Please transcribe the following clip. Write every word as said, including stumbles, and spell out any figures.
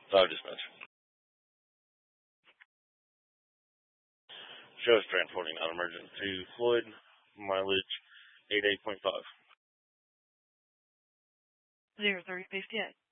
Five dispatch. Show transporting non-emergent to Floyd, mileage eighty-eight point five. Zero three fifty-eight.